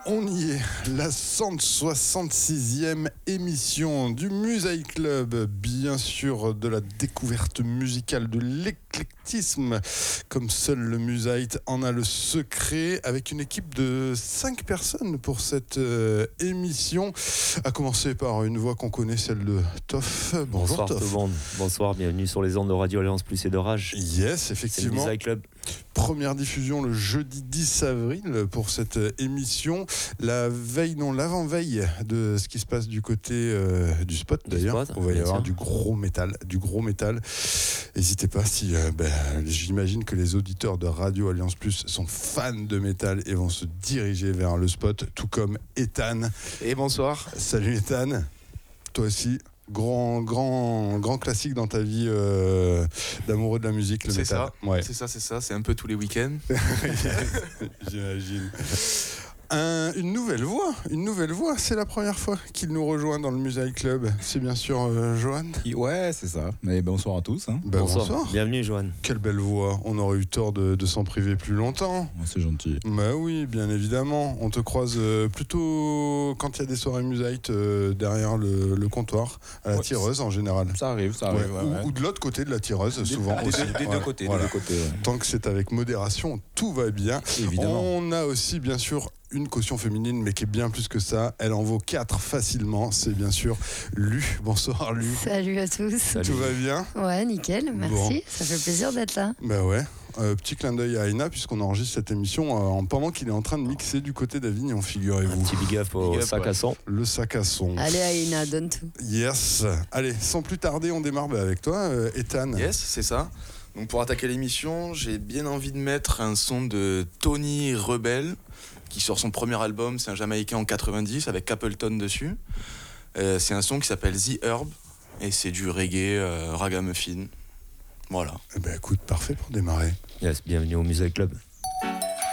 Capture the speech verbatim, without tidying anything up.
On y est, la cent soixante-sixième émission du Musaï Club, bien sûr de la découverte musicale, de l'éclectisme, comme seul le Musaï en a le secret, avec une équipe de cinq personnes pour cette euh, émission, à commencer par une voix qu'on connaît, celle de Toff. Bonjour. Bonsoir Toff. tout le monde, bonsoir, bienvenue sur les ondes de Radio Alliance Plus et de Rage. Yes, effectivement. C'est le Musaï Club. Première diffusion le jeudi dix avril pour cette émission. La veille, non, l'avant-veille de ce qui se passe du côté euh, du spot Du d'ailleurs. spot, On va y bien avoir sûr. du gros métal, du gros métal. N'hésitez pas si, euh, ben, j'imagine que les auditeurs de Radio Alliance Plus sont fans de métal et vont se diriger vers le spot, tout comme Ethan. Et bonsoir. Salut Ethan, toi aussi. Grand, grand, grand classique dans ta vie euh, d'amoureux de la musique, le C'est métal. ça, Ouais. c'est ça, c'est ça, c'est un peu tous les week-ends. J'imagine. Un, une nouvelle voix, une nouvelle voix, c'est la première fois qu'il nous rejoint dans le Musaï Club. C'est bien sûr euh, Johan. Ouais, c'est ça. Et bonsoir à tous. Hein. Ben, bonsoir. bonsoir. Bienvenue Johan. Quelle belle voix. On aurait eu tort de, de s'en priver plus longtemps. C'est gentil. Bah oui, bien évidemment. On te croise euh, plutôt quand il y a des soirées Musaï euh, derrière le, le comptoir, à la Ouais, tireuse en général. Ça arrive, ça Ouais, arrive. ouais, ou, ouais. ou de l'autre côté de la tireuse, souvent Des, aussi. deux, des Ouais, deux côtés. voilà. Des deux côtés ouais. Tant que c'est avec modération, tout va bien. Évidemment. On a aussi, bien sûr, une caution féminine, mais qui est bien plus que ça. Elle en vaut quatre facilement. C'est bien sûr Lu. Bonsoir Lu. Salut à tous. Salut. Tout va bien? Ouais, nickel, merci. Bon. Ça fait plaisir d'être là. Bah ouais. Euh, petit clin d'œil à Aina, puisqu'on enregistre cette émission euh, en pendant qu'il est en train de mixer du côté d'Avignon, Un figurez-vous. petit big up au Big up, sac ouais. à son. Le sac à son. Allez, Aïna, donne tout. Yes. Allez, sans plus tarder, on démarre bah, avec toi, euh, Ethan. Yes, c'est ça. Donc pour attaquer l'émission, j'ai bien envie de mettre un son de Tony Rebel, qui sort son premier album, c'est un Jamaïcain en quatre-vingt-dix avec Capleton dessus. Euh, c'est un son qui s'appelle The Herb, et c'est du reggae, euh, ragamuffin. Voilà. Eh ben, écoute, parfait pour démarrer. Yes, bienvenue au Musaï Club.